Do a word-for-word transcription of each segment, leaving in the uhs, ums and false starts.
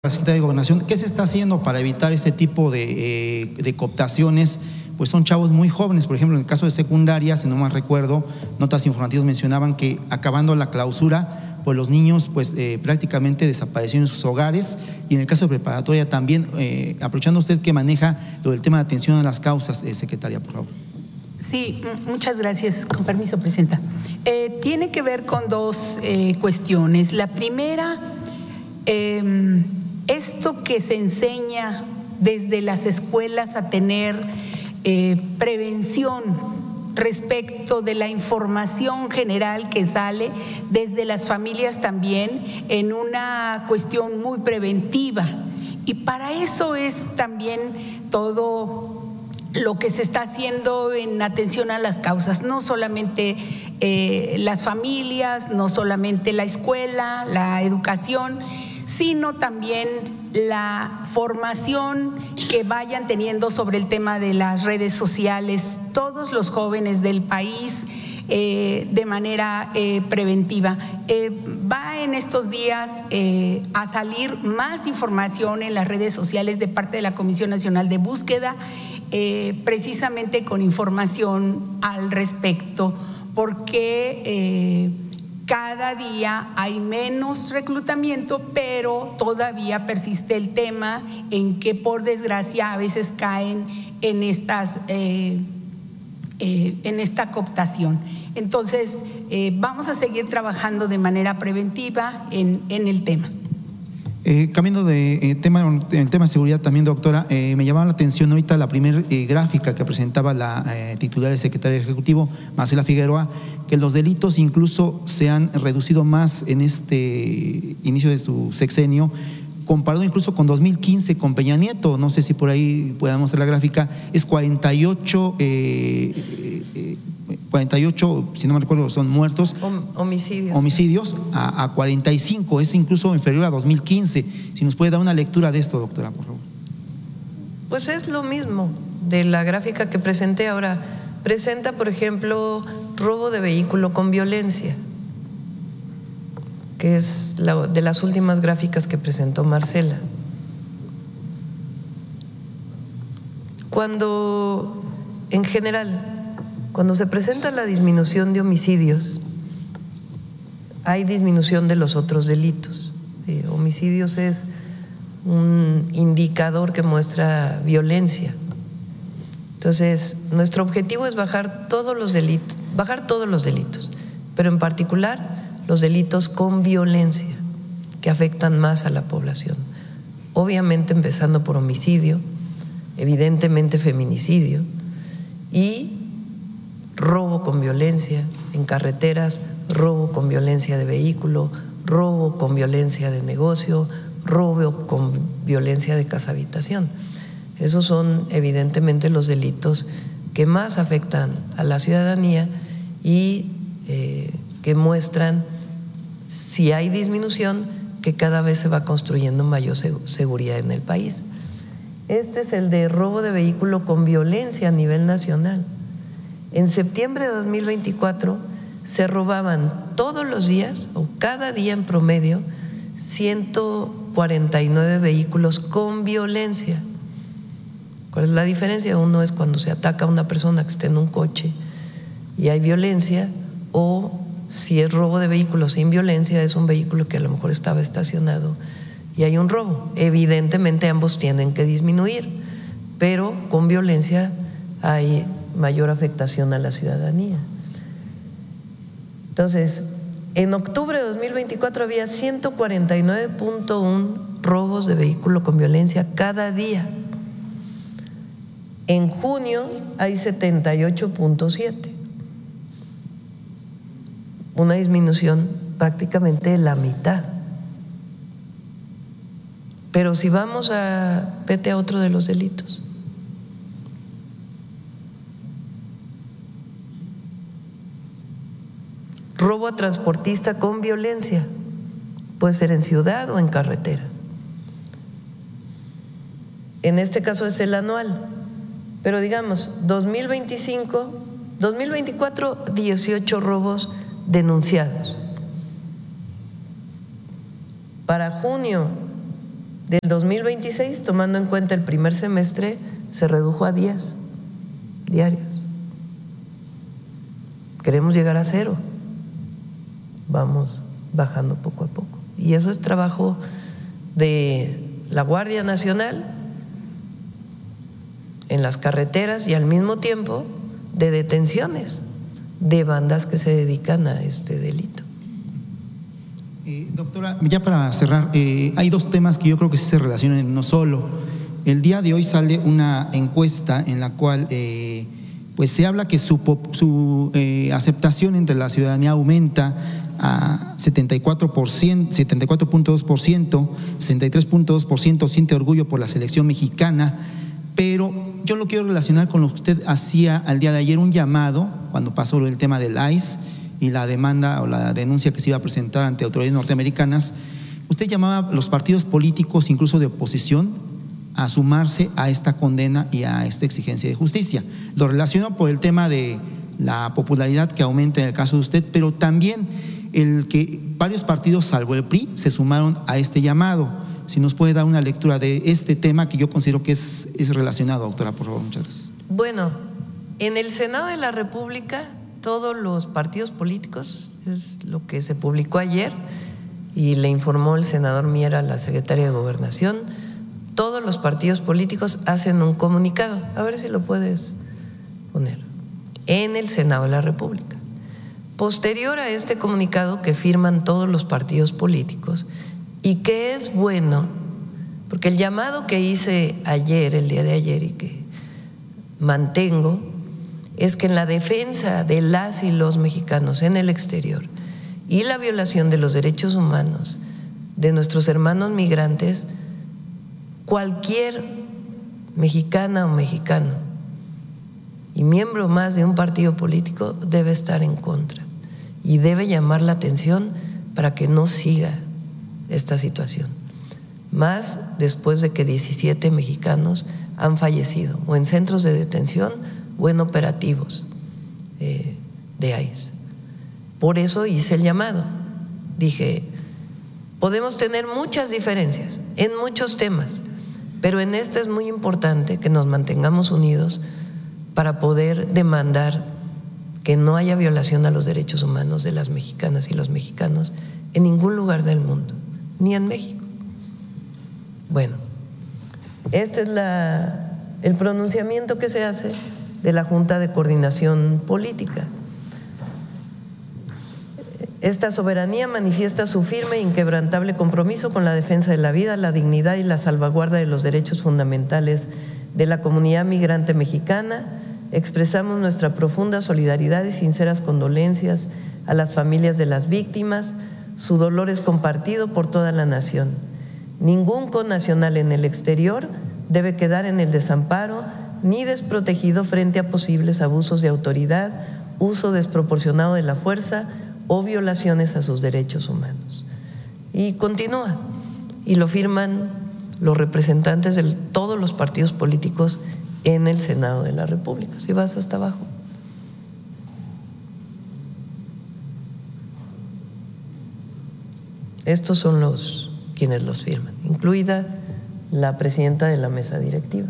La Secretaría de Gobernación, ¿qué se está haciendo para evitar este tipo de, eh, de cooptaciones? Pues son chavos muy jóvenes, por ejemplo, en el caso de secundaria, si no mal recuerdo, notas informativas mencionaban que acabando la clausura, pues los niños pues eh, prácticamente desaparecieron en sus hogares, y en el caso de preparatoria también, eh, aprovechando usted que maneja lo del tema de atención a las causas, eh, secretaria, por favor. Sí, muchas gracias. Con permiso, presidenta. Eh, tiene que ver con dos eh, cuestiones. La primera, eh, esto que se enseña desde las escuelas a tener eh, prevención respecto de la información general que sale desde las familias también en una cuestión muy preventiva. Y para eso es también todo lo que se está haciendo en atención a las causas, no solamente eh, las familias, no solamente la escuela, la educación, sino también la formación que vayan teniendo sobre el tema de las redes sociales, todos los jóvenes del país, eh, de manera eh, preventiva. Eh, va en estos días eh, a salir más información en las redes sociales de parte de la Comisión Nacional de Búsqueda, eh, precisamente con información al respecto, porque eh, cada día hay menos reclutamiento, pero todavía persiste el tema en que por desgracia a veces caen en estas eh, eh, en esta cooptación. Entonces eh, vamos a seguir trabajando de manera preventiva en, en el tema. Eh, cambiando de eh, tema, el tema de seguridad también, doctora, eh, me llamaba la atención ahorita la primera eh, gráfica que presentaba la eh, titular del secretario ejecutivo, Marcela Figueroa, que los delitos incluso se han reducido más en este inicio de su sexenio, comparado incluso con dos mil quince con Peña Nieto. No sé si por ahí podamos ver la gráfica, es cuarenta y ocho, eh, eh, cuarenta y ocho, si no me recuerdo, son muertos. Homicidios. Homicidios a, a cuarenta y cinco, es incluso inferior a dos mil quince. Si nos puede dar una lectura de esto, doctora, por favor. Pues es lo mismo de la gráfica que presenté ahora. Presenta, por ejemplo, robo de vehículo con violencia, que es la, de las últimas gráficas que presentó Marcela. Cuando, en general, cuando se presenta la disminución de homicidios, hay disminución de los otros delitos. Eh, homicidios es un indicador que muestra violencia. Entonces, nuestro objetivo es bajar todos los delitos, bajar todos los delitos, pero en particular los delitos con violencia que afectan más a la población. Obviamente empezando por homicidio, evidentemente feminicidio y robo con violencia en carreteras, robo con violencia de vehículo, robo con violencia de negocio, robo con violencia de casa habitación. Esos son evidentemente los delitos que más afectan a la ciudadanía y eh, que muestran, si hay disminución, que cada vez se va construyendo mayor seguridad en el país. Este es el de robo de vehículo con violencia a nivel nacional. En septiembre de dos mil veinticuatro se robaban todos los días o cada día en promedio ciento cuarenta y nueve vehículos con violencia. ¿Cuál es la diferencia? Uno es cuando se ataca a una persona que esté en un coche y hay violencia, o si es robo de vehículos sin violencia, es un vehículo que a lo mejor estaba estacionado y hay un robo. Evidentemente ambos tienen que disminuir, pero con violencia hay mayor afectación a la ciudadanía. Entonces, en octubre de dos mil veinticuatro había ciento cuarenta y nueve punto uno robos de vehículo con violencia cada día. En junio hay setenta y ocho punto siete, una disminución prácticamente de la mitad. Pero si vamos a, vete a otro de los delitos. Robo a transportista con violencia, puede ser en ciudad o en carretera. En este caso es el anual, pero digamos, dos mil veinticinco, dos mil veinticuatro, dieciocho robos denunciados. Para junio Del dos mil veintiséis, tomando en cuenta el primer semestre, se redujo a diez diarios. Queremos llegar a cero. Vamos bajando poco a poco. Y eso es trabajo de la Guardia Nacional en las carreteras y al mismo tiempo de detenciones de bandas que se dedican a este delito. Eh, doctora, ya para cerrar, eh, hay dos temas que yo creo que sí se relacionan en uno solo. El día de hoy sale una encuesta en la cual eh, pues se habla que su, su eh, aceptación entre la ciudadanía aumenta a setenta y cuatro por ciento, setenta y cuatro punto dos por ciento, sesenta y tres punto dos por ciento siente orgullo por la selección mexicana, pero yo lo quiero relacionar con lo que usted hacía al día de ayer, un llamado cuando pasó el tema del I C E y la demanda o la denuncia que se iba a presentar ante autoridades norteamericanas. Usted llamaba a los partidos políticos, incluso de oposición, a sumarse a esta condena y a esta exigencia de justicia. Lo relaciono por el tema de la popularidad que aumenta en el caso de usted, pero también el que varios partidos, salvo el P R I, se sumaron a este llamado. Si nos puede dar una lectura de este tema que yo considero que es, es relacionado, doctora, por favor, muchas gracias. Bueno, en el Senado de la República, todos los partidos políticos, es lo que se publicó ayer y le informó el senador Miera, la secretaria de Gobernación, todos los partidos políticos hacen un comunicado. A ver si lo puedes poner. En el Senado de la República. Posterior a este comunicado que firman todos los partidos políticos y que es bueno, porque el llamado que hice ayer, el día de ayer y que mantengo, es que en la defensa de las y los mexicanos en el exterior y la violación de los derechos humanos de nuestros hermanos migrantes, cualquier mexicana o mexicano y miembro más de un partido político debe estar en contra y debe llamar la atención para que no siga esta situación, más después de que diecisiete mexicanos han fallecido o en centros de detención o en operativos eh, de I C E. Por eso hice el llamado. Dije, podemos tener muchas diferencias en muchos temas, pero en este es muy importante que nos mantengamos unidos para poder demandar que no haya violación a los derechos humanos de las mexicanas y los mexicanos en ningún lugar del mundo, ni en México. Bueno, este es la, el pronunciamiento que se hace de la Junta de Coordinación Política. Esta soberanía manifiesta su firme e inquebrantable compromiso con la defensa de la vida, la dignidad y la salvaguarda de los derechos fundamentales de la comunidad migrante mexicana. Expresamos nuestra profunda solidaridad y sinceras condolencias a las familias de las víctimas. Su dolor es compartido por toda la nación. Ningún connacional en el exterior debe quedar en el desamparo ni desprotegido frente a posibles abusos de autoridad, uso desproporcionado de la fuerza o violaciones a sus derechos humanos. Y continúa, y lo firman los representantes de todos los partidos políticos en el Senado de la República. Si vas hasta abajo. Estos son los quienes los firman, incluida la presidenta de la mesa directiva.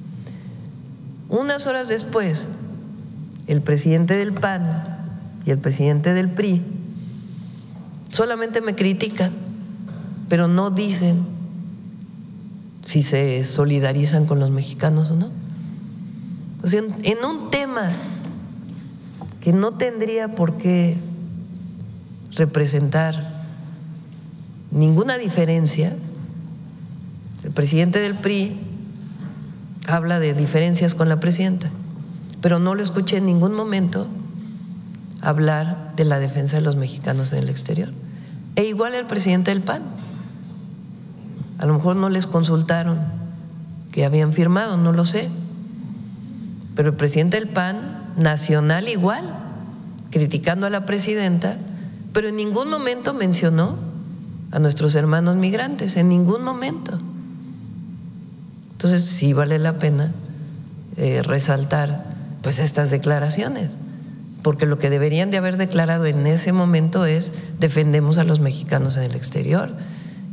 Unas horas después, el presidente del P A N y el presidente del P R I solamente me critican, pero no dicen si se solidarizan con los mexicanos o no. O sea, en un tema que no tendría por qué representar ninguna diferencia, el presidente del P R I habla de diferencias con la presidenta, pero no lo escuché en ningún momento hablar de la defensa de los mexicanos en el exterior. E igual el presidente del P A N. A lo mejor no les consultaron que habían firmado, no lo sé. Pero el presidente del P A N nacional igual, criticando a la presidenta, pero en ningún momento mencionó a nuestros hermanos migrantes, en ningún momento. Entonces sí vale la pena eh, resaltar pues estas declaraciones, porque lo que deberían de haber declarado en ese momento es defendemos a los mexicanos en el exterior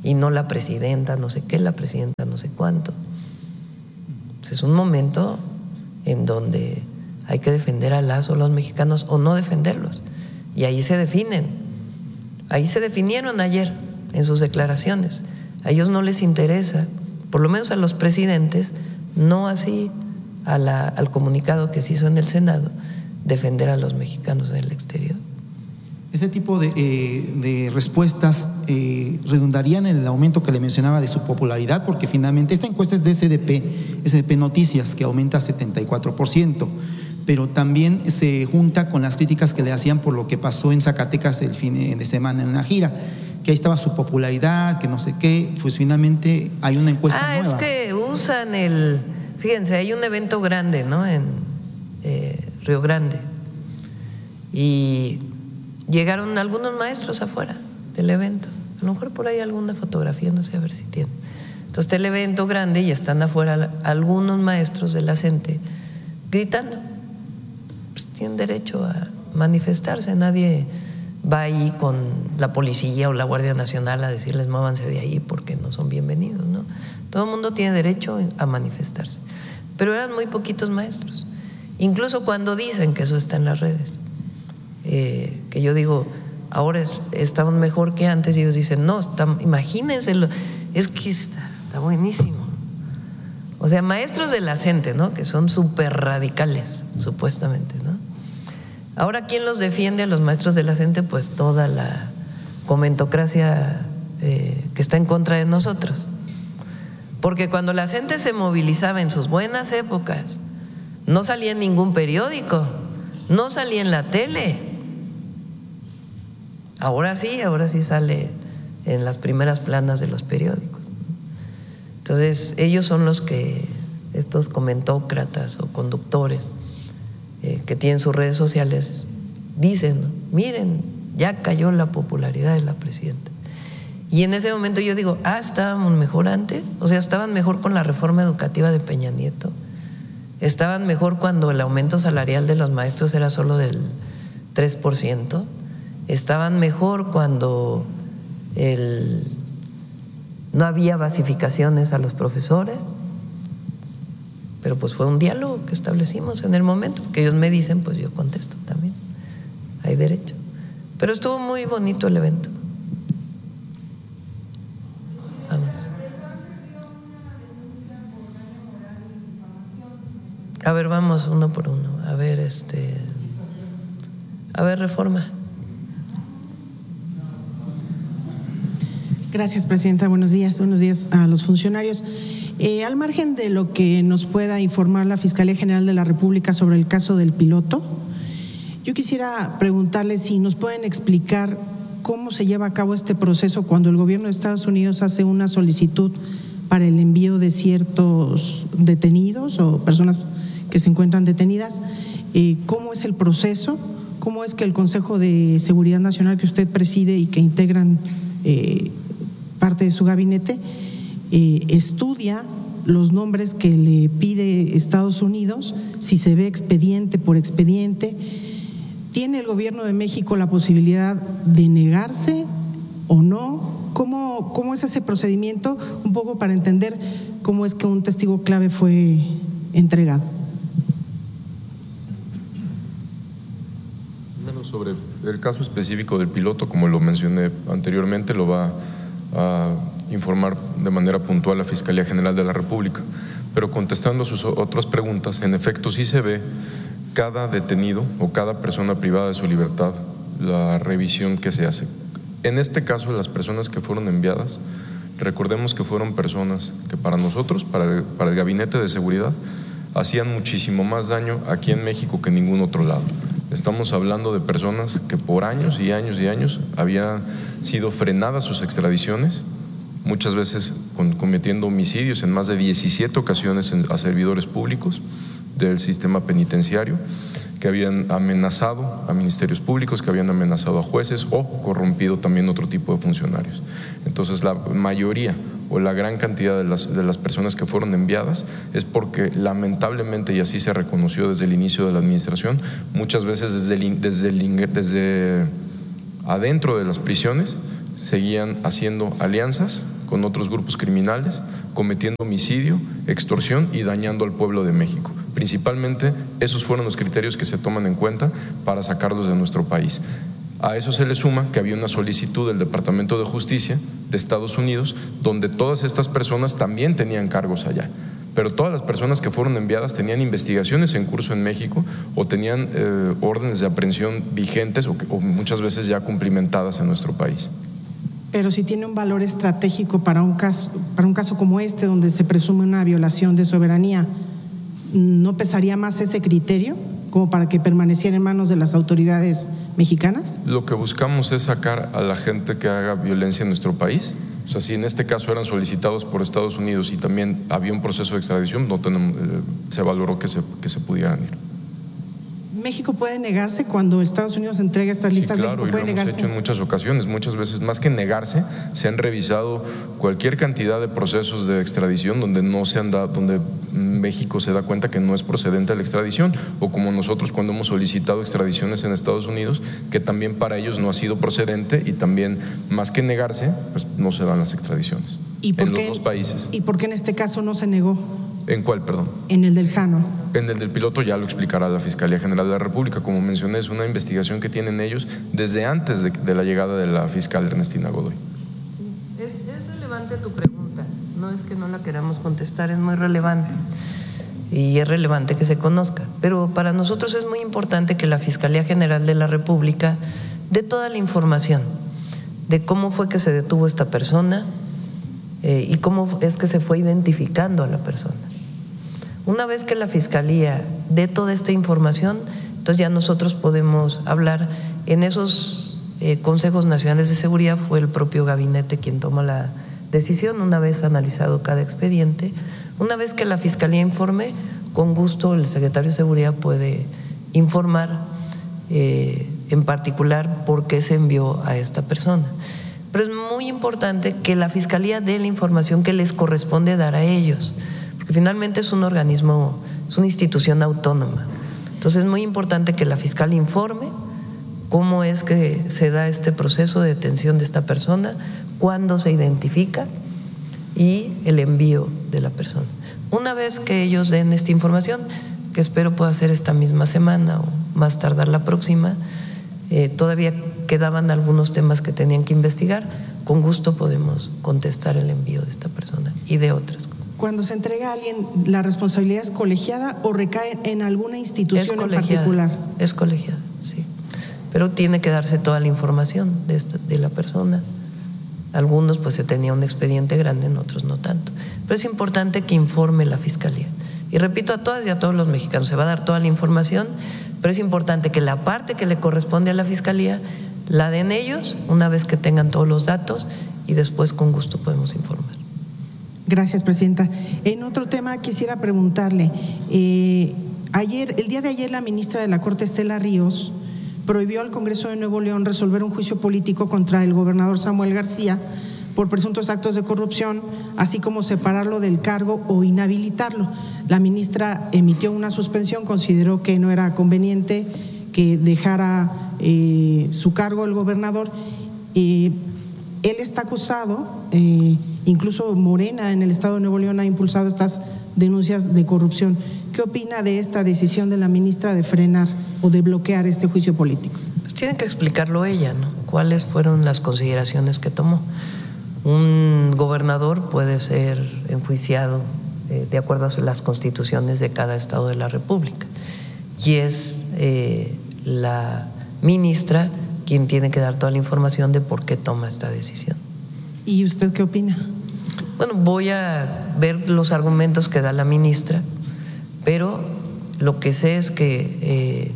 y no la presidenta, no sé qué, la presidenta no sé cuánto. Pues es un momento en donde hay que defender a las o los mexicanos o no defenderlos. Y ahí se definen. Ahí se definieron ayer en sus declaraciones. A ellos no les interesa, por lo menos a los presidentes, no así a la, al comunicado que se hizo en el Senado, defender a los mexicanos en el exterior. ¿Ese tipo de, eh, de respuestas eh, redundarían en el aumento que le mencionaba de su popularidad? Porque finalmente esta encuesta es de S D P, S D P Noticias, que aumenta a setenta y cuatro por ciento, pero también se junta con las críticas que le hacían por lo que pasó en Zacatecas el fin de semana en una gira, que ahí estaba su popularidad, que no sé qué, pues finalmente hay una encuesta ah, nueva. Ah, es que usan el… Fíjense, hay un evento grande, ¿no?, en eh, Río Grande, y llegaron algunos maestros afuera del evento, a lo mejor por ahí alguna fotografía, no sé, a ver si tienen. Entonces está el evento grande y están afuera algunos maestros de la CENTE gritando. Pues tienen derecho a manifestarse, nadie va ahí con la policía o la Guardia Nacional a decirles móvanse de ahí porque no son bienvenidos, ¿no? Todo el mundo tiene derecho a manifestarse, pero eran muy poquitos maestros, incluso cuando dicen que eso está en las redes. Eh, que yo digo, ahora es, estamos mejor que antes, y ellos dicen, no, está, imagínense, es que está, está buenísimo. O sea, maestros de la CENTE, ¿no?, que son súper radicales, supuestamente, ¿no? Ahora, ¿quién los defiende a los maestros de la CENTE? Pues toda la comentocracia eh, que está en contra de nosotros. Porque cuando la CENTE se movilizaba en sus buenas épocas, no salía en ningún periódico, no salía en la tele. Ahora sí, ahora sí sale en las primeras planas de los periódicos. Entonces, ellos son los que, estos comentócratas o conductores eh, que tienen sus redes sociales, dicen, ¿no?, miren, ya cayó la popularidad de la presidenta. Y en ese momento yo digo, ah, estábamos mejor antes, o sea, estaban mejor con la reforma educativa de Peña Nieto, estaban mejor cuando el aumento salarial de los maestros era solo del tres por ciento, estaban mejor cuando el, no había basificaciones a los profesores, pero pues fue un diálogo que establecimos en el momento, que ellos me dicen, pues yo contesto también, hay derecho. Pero estuvo muy bonito el evento. Vamos. A ver, vamos uno por uno. A ver, este, a ver, Reforma. Gracias, presidenta. Buenos días. Buenos días a los funcionarios. Eh, al margen de lo que nos pueda informar la Fiscalía General de la República sobre el caso del piloto, yo quisiera preguntarle si nos pueden explicar cómo se lleva a cabo este proceso cuando el gobierno de Estados Unidos hace una solicitud para el envío de ciertos detenidos o personas que se encuentran detenidas. Eh, ¿Cómo es el proceso? ¿Cómo es que el Consejo de Seguridad Nacional que usted preside y que integran eh, parte de su gabinete eh, estudia los nombres que le pide Estados Unidos, si se ve expediente por expediente? ¿Tiene el gobierno de México la posibilidad de negarse o no? ¿Cómo, cómo es ese procedimiento? Un poco para entender cómo es que un testigo clave fue entregado. Sobre el caso específico del piloto, como lo mencioné anteriormente, lo va a informar de manera puntual la Fiscalía General de la República. Pero contestando a sus otras preguntas, en efecto sí se ve cada detenido o cada persona privada de su libertad, la revisión que se hace. En este caso, las personas que fueron enviadas, recordemos que fueron personas que para nosotros, para el, para el Gabinete de Seguridad, hacían muchísimo más daño aquí en México que en ningún otro lado. Estamos hablando de personas que por años y años y años habían sido frenadas sus extradiciones, muchas veces con, cometiendo homicidios en más de diecisiete ocasiones en, a servidores públicos del sistema penitenciario, que habían amenazado a ministerios públicos, que habían amenazado a jueces o corrompido también otro tipo de funcionarios. Entonces, la mayoría o la gran cantidad de las, de las personas que fueron enviadas es porque lamentablemente, y así se reconoció desde el inicio de la administración, muchas veces desde, el, desde, el, desde adentro de las prisiones seguían haciendo alianzas con otros grupos criminales, cometiendo homicidio, extorsión y dañando al pueblo de México. Principalmente esos fueron los criterios que se toman en cuenta para sacarlos de nuestro país. A eso se le suma que había una solicitud del Departamento de Justicia de Estados Unidos donde todas estas personas también tenían cargos allá. Pero todas las personas que fueron enviadas tenían investigaciones en curso en México o tenían eh, órdenes de aprehensión vigentes o, que, o muchas veces ya cumplimentadas en nuestro país. Pero si tiene un valor estratégico para un caso, para un caso como este, donde se presume una violación de soberanía, ¿no pesaría más ese criterio como para que permaneciera en manos de las autoridades mexicanas? Lo que buscamos es sacar a la gente que haga violencia en nuestro país. O sea, si en este caso eran solicitados por Estados Unidos y también había un proceso de extradición, no tenemos, eh, se valoró que se, que se pudieran ir. ¿México puede negarse cuando Estados Unidos entrega estas listas? Sí, claro, ¿México y puede lo hemos negarse? hecho en muchas ocasiones, muchas veces, más que negarse, se han revisado cualquier cantidad de procesos de extradición donde no se han dado, donde México se da cuenta que no es procedente la extradición, o como nosotros cuando hemos solicitado extradiciones en Estados Unidos, que también para ellos no ha sido procedente y también, más que negarse, pues no se dan las extradiciones. ¿Y por en qué, los dos países. ¿Y por qué en este caso no se negó? ¿En cuál, perdón? En el del Jano. En el del piloto ya lo explicará la Fiscalía General de la República. Como mencioné, es una investigación que tienen ellos desde antes de, de la llegada de la fiscal Ernestina Godoy. Sí, es, es relevante tu pregunta, no es que no la queramos contestar, es muy relevante y es relevante que se conozca, pero para nosotros es muy importante que la Fiscalía General de la República dé toda la información de cómo fue que se detuvo esta persona eh, y cómo es que se fue identificando a la persona. Una vez que la Fiscalía dé toda esta información, entonces ya nosotros podemos hablar. En esos eh, consejos nacionales de seguridad fue el propio gabinete quien toma la decisión, una vez analizado cada expediente. Una vez que la Fiscalía informe, con gusto el secretario de Seguridad puede informar eh, en particular por qué se envió a esta persona. Pero es muy importante que la Fiscalía dé la información que les corresponde dar a ellos, porque finalmente es un organismo, es una institución autónoma. Entonces es muy importante que la fiscal informe cómo es que se da este proceso de detención de esta persona, cuándo se identifica y el envío de la persona. Una vez que ellos den esta información, que espero pueda ser esta misma semana o más tardar la próxima, eh, todavía quedaban algunos temas que tenían que investigar, con gusto podemos contestar el envío de esta persona y de otras cosas. Cuando se entrega a alguien, ¿la responsabilidad es colegiada o recae en alguna institución en particular? Es colegiada, sí. Pero tiene que darse toda la información de, esta, de la persona. Algunos pues se tenía un expediente grande, en otros no tanto. Pero es importante que informe la Fiscalía. Y repito a todas y a todos los mexicanos, se va a dar toda la información, pero es importante que la parte que le corresponde a la Fiscalía la den ellos una vez que tengan todos los datos y después con gusto podemos informar. Gracias, presidenta. En otro tema quisiera preguntarle, eh, ayer, el día de ayer la ministra de la Corte, Estela Ríos, prohibió al Congreso de Nuevo León resolver un juicio político contra el gobernador Samuel García por presuntos actos de corrupción, así como separarlo del cargo o inhabilitarlo. La ministra emitió una suspensión, consideró que no era conveniente que dejara eh, su cargo el gobernador. Eh, él está acusado, eh, incluso Morena en el estado de Nuevo León ha impulsado estas denuncias de corrupción. ¿Qué opina de esta decisión de la ministra de frenar o de bloquear este juicio político? Pues tiene que explicarlo ella, ¿no? ¿Cuáles fueron las consideraciones que tomó? Un gobernador puede ser enjuiciado eh, de acuerdo a las constituciones de cada estado de la República y es eh, la ministra quien tiene que dar toda la información de por qué toma esta decisión. ¿Y usted qué opina? Bueno, voy a ver los argumentos que da la ministra, pero lo que sé es que eh,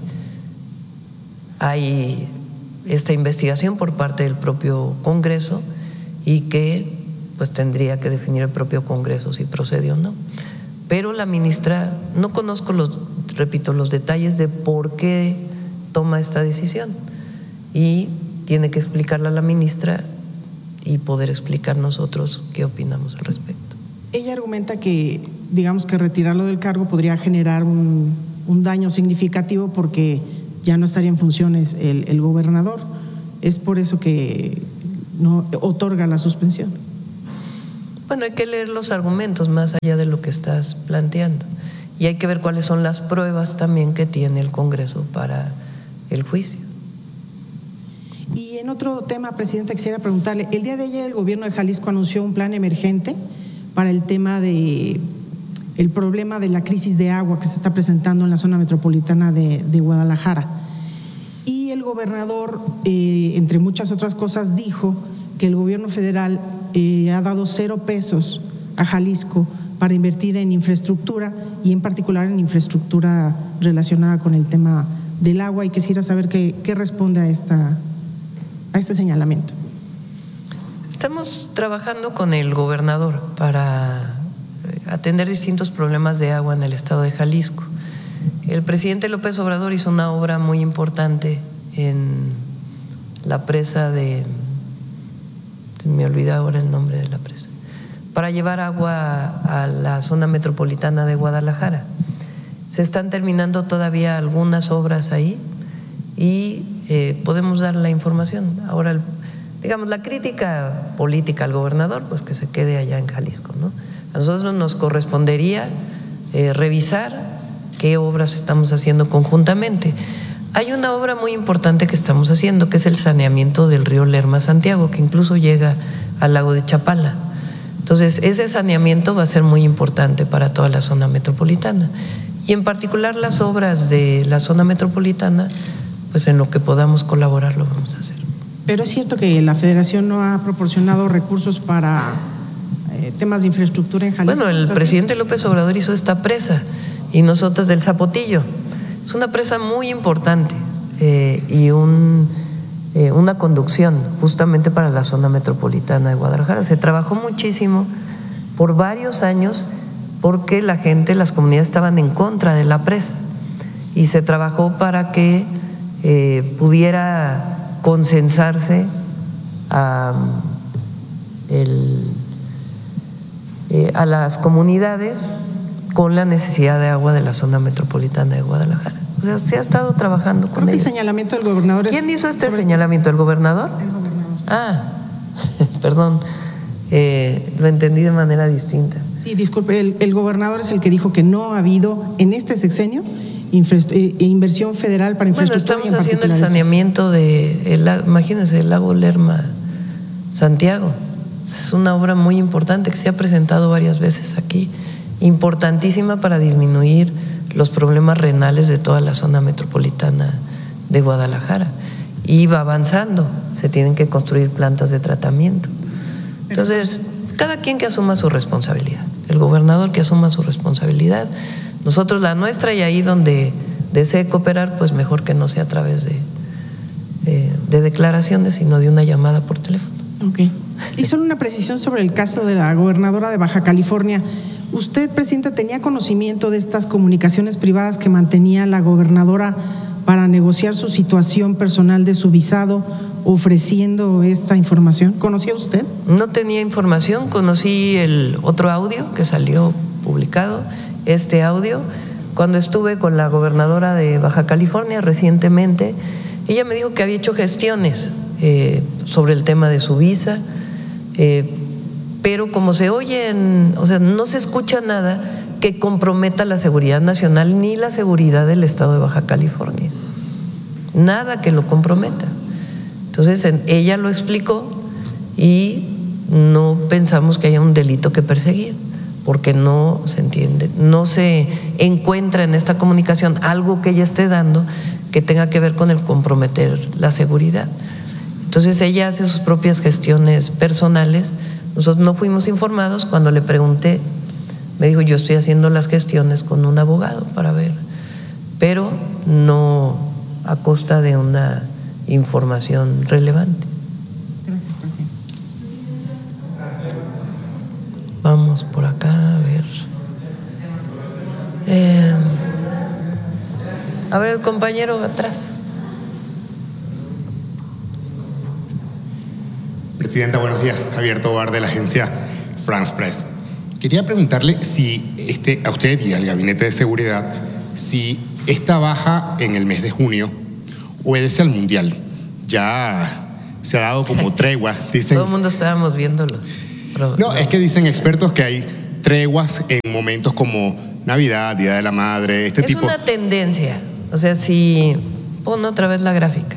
hay esta investigación por parte del propio Congreso y que pues tendría que definir el propio Congreso si procede o no. Pero la ministra, no conozco los, repito, los detalles de por qué toma esta decisión y tiene que explicarla a la ministra y poder explicar nosotros qué opinamos al respecto. Ella argumenta que, digamos que retirarlo del cargo podría generar un, un daño significativo porque ya no estaría en funciones el, el gobernador. Es por eso que no otorga la suspensión. Bueno, hay que leer los argumentos más allá de lo que estás planteando y hay que ver cuáles son las pruebas también que tiene el Congreso para el juicio. Y en otro tema, Presidenta, quisiera preguntarle, el día de ayer el gobierno de Jalisco anunció un plan emergente para el tema de el problema de la crisis de agua que se está presentando en la zona metropolitana de, de Guadalajara. Y el gobernador, eh, entre muchas otras cosas, dijo que el gobierno federal eh, ha dado cero pesos a Jalisco para invertir en infraestructura y en particular en infraestructura relacionada con el tema del agua, y quisiera saber qué, qué responde a esta a este señalamiento. Estamos trabajando con el gobernador para atender distintos problemas de agua en el estado de Jalisco. El presidente López Obrador hizo una obra muy importante en la presa de, se me olvida ahora el nombre de la presa, para llevar agua a la zona metropolitana de Guadalajara. Se están terminando todavía algunas obras ahí y Eh, podemos dar la información. Ahora, digamos, la crítica política al gobernador, pues que se quede allá en Jalisco, ¿no? A nosotros nos correspondería eh, revisar qué obras estamos haciendo conjuntamente. Hay una obra muy importante que estamos haciendo, que es el saneamiento del río Lerma-Santiago, que incluso llega al lago de Chapala. Entonces, ese saneamiento va a ser muy importante para toda la zona metropolitana. Y en particular las obras de la zona metropolitana, pues en lo que podamos colaborar lo vamos a hacer. Pero es cierto que la Federación no ha proporcionado recursos para eh, temas de infraestructura en Jalisco. Bueno, el presidente López Obrador hizo esta presa y nosotros del Zapotillo. Es una presa muy importante eh, y un, eh, una conducción justamente para la zona metropolitana de Guadalajara. Se trabajó muchísimo por varios años porque la gente, las comunidades estaban en contra de la presa y se trabajó para que Eh, pudiera consensarse a, el, eh, a las comunidades con la necesidad de agua de la zona metropolitana de Guadalajara. O sea, se ha estado trabajando con Creo ellos. Que el señalamiento del gobernador es… ¿Quién hizo este señalamiento? ¿El gobernador? El gobernador. Ah, perdón, eh, lo entendí de manera distinta. Sí, disculpe, el, el gobernador es el que dijo que no ha habido en este sexenio inversión federal para infraestructura. Bueno, estamos haciendo el saneamiento de, el, imagínense, el lago Lerma Santiago. Es una obra muy importante que se ha presentado varias veces aquí, importantísima para disminuir los problemas renales de toda la zona metropolitana de Guadalajara. Y va avanzando, se tienen que construir plantas de tratamiento. Entonces, cada quien que asuma su responsabilidad, el gobernador que asuma su responsabilidad, nosotros la nuestra, y ahí donde desee cooperar, pues mejor que no sea a través de, de, de declaraciones, sino de una llamada por teléfono. Ok. Y solo una precisión sobre el caso de la gobernadora de Baja California. ¿Usted, Presidenta, tenía conocimiento de estas comunicaciones privadas que mantenía la gobernadora para negociar su situación personal de su visado, ofreciendo esta información? ¿Conocía usted? No tenía información, conocí el otro audio que salió publicado. Este audio, cuando estuve con la gobernadora de Baja California recientemente, ella me dijo que había hecho gestiones eh, sobre el tema de su visa, eh, pero como se oyen, o sea, no se escucha nada que comprometa la seguridad nacional ni la seguridad del estado de Baja California, nada que lo comprometa. Entonces ella lo explicó y no pensamos que haya un delito que perseguir, porque no se entiende, no se encuentra en esta comunicación algo que ella esté dando que tenga que ver con el comprometer la seguridad. Entonces ella hace sus propias gestiones personales. Nosotros no fuimos informados. Cuando le pregunté, me dijo: yo estoy haciendo las gestiones con un abogado para ver, pero no a costa de una información relevante. Gracias, presidente. Vamos por acá, a ver. Eh, a ver, el compañero atrás. Presidenta, buenos días. Javier Tobar, de la agencia France Press. Quería preguntarle si este, a usted y al Gabinete de Seguridad, si esta baja en el mes de junio obedece al Mundial. Ya se ha dado como tregua, dicen. Todo el mundo estábamos viendo los Pero, no, no, es que dicen expertos que hay treguas en momentos como Navidad, Día de la Madre, este es tipo. Es una tendencia. O sea, si pon otra vez la gráfica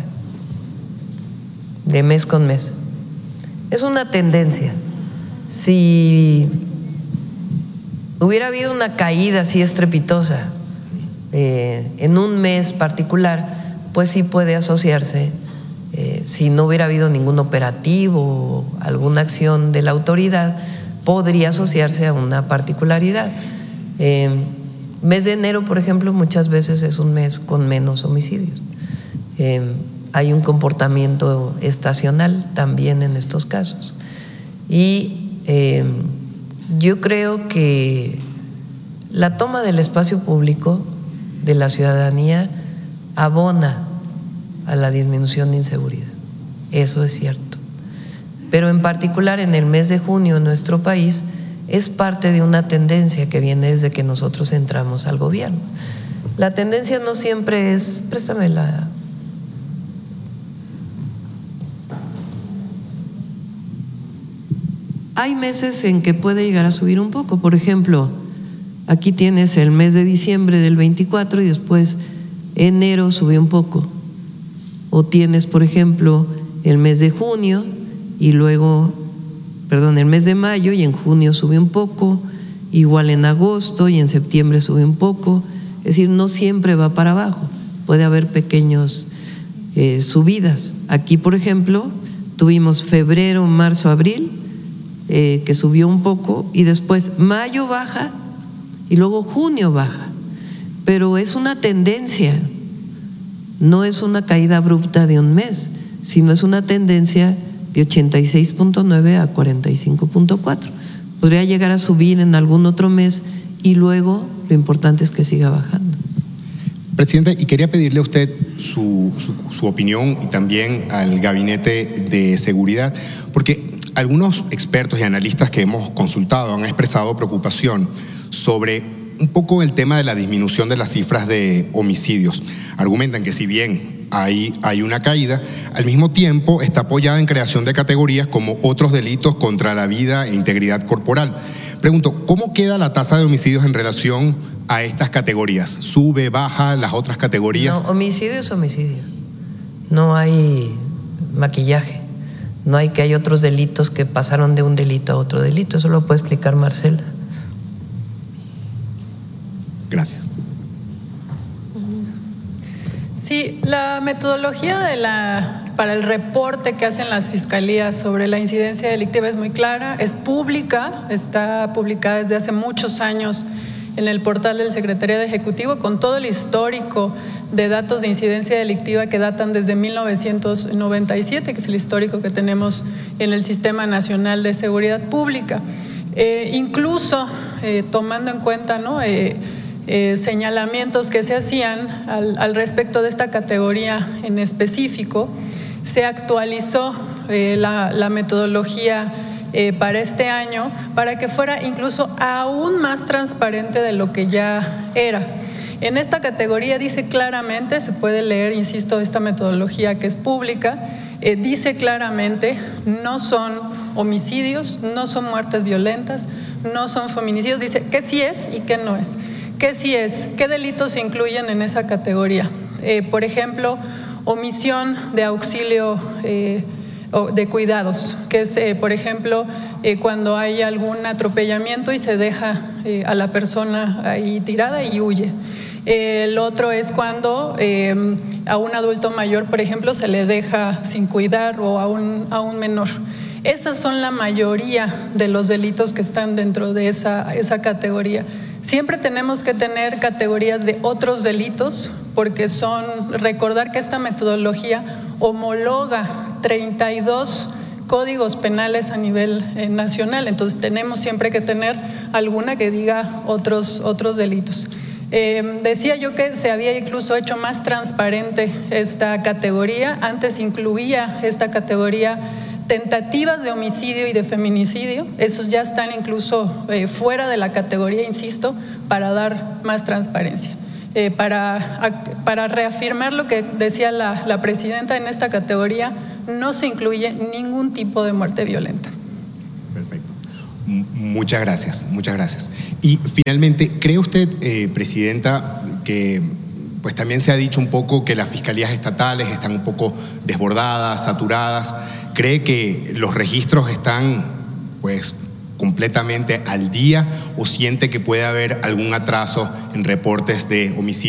de mes con mes. Es una tendencia. Si hubiera habido una caída así estrepitosa eh, en un mes particular, pues sí puede asociarse, eh, si no hubiera habido ningún operativo o alguna acción de la autoridad, podría asociarse a una particularidad. Eh, mes de enero, por ejemplo, muchas veces es un mes con menos homicidios. Eh, hay un comportamiento estacional también en estos casos. Y eh, yo creo que la toma del espacio público de la ciudadanía abona a la disminución de inseguridad. Eso es cierto. Pero en particular en el mes de junio en nuestro país es parte de una tendencia que viene desde que nosotros entramos al gobierno. La tendencia no siempre es, préstame la… Hay meses en que puede llegar a subir un poco. Por ejemplo, aquí tienes el mes de diciembre del veinticuatro y después enero subió un poco. O tienes, por ejemplo, el mes de junio y luego, perdón, el mes de mayo y en junio sube un poco, igual en agosto y en septiembre sube un poco. Es decir, no siempre va para abajo, puede haber pequeños eh, subidas. Aquí, por ejemplo, tuvimos febrero, marzo, abril, eh, que subió un poco y después mayo baja y luego junio baja. Pero es una tendencia, no es una caída abrupta de un mes, sino es una tendencia de ochenta y seis punto nueve a cuarenta y cinco punto cuatro. Podría llegar a subir en algún otro mes y luego lo importante es que siga bajando. Presidente, y quería pedirle a usted su, su, su opinión y también al Gabinete de Seguridad, porque algunos expertos y analistas que hemos consultado han expresado preocupación sobre un poco el tema de la disminución de las cifras de homicidios. Argumentan que si bien hay, hay una caída, al mismo tiempo está apoyada en creación de categorías como otros delitos contra la vida e integridad corporal. Pregunto, ¿cómo queda la tasa de homicidios en relación a estas categorías? ¿Sube, baja las otras categorías? No, homicidio es homicidio. No hay maquillaje. No hay que hay otros delitos que pasaron de un delito a otro delito. Eso lo puede explicar Marcela. Gracias. Sí, la metodología de la, para el reporte que hacen las fiscalías sobre la incidencia delictiva es muy clara, es pública, está publicada desde hace muchos años en el portal del Secretariado Ejecutivo con todo el histórico de datos de incidencia delictiva que datan desde mil novecientos noventa y siete, que es el histórico que tenemos en el Sistema Nacional de Seguridad Pública. Eh, incluso eh, tomando en cuenta, ¿no?, eh, eh, señalamientos que se hacían al, al respecto de esta categoría en específico, se actualizó eh, la, la metodología Eh, para este año, para que fuera incluso aún más transparente de lo que ya era. En esta categoría dice claramente, se puede leer, insisto, esta metodología que es pública, eh, dice claramente, no son homicidios, no son muertes violentas, no son feminicidios, dice qué sí es y qué no es. ¿Qué sí es? ¿Qué delitos se incluyen en esa categoría? Eh, por ejemplo, omisión de auxilio eh, de cuidados, que es, eh, por ejemplo, eh, cuando hay algún atropellamiento y se deja eh, a la persona ahí tirada y huye. Eh, el otro es cuando eh, a un adulto mayor, por ejemplo, se le deja sin cuidar o a un, a un menor. Esas son la mayoría de los delitos que están dentro de esa, esa categoría. Siempre tenemos que tener categorías de otros delitos, porque son, recordar que esta metodología homologa treinta y dos códigos penales a nivel eh, nacional, entonces tenemos siempre que tener alguna que diga otros, otros delitos. Eh, decía yo que se había incluso hecho más transparente esta categoría, antes incluía esta categoría tentativas de homicidio y de feminicidio, esos ya están incluso eh, fuera de la categoría, insisto, para dar más transparencia. Eh, para, para reafirmar lo que decía la, la presidenta, en esta categoría no se incluye ningún tipo de muerte violenta. Perfecto. Muchas gracias, muchas gracias. Y finalmente, ¿cree usted, eh, Presidenta, que pues también se ha dicho un poco que las fiscalías estatales están un poco desbordadas, saturadas? ¿Cree que los registros están pues completamente al día o siente que puede haber algún atraso en reportes de homicidios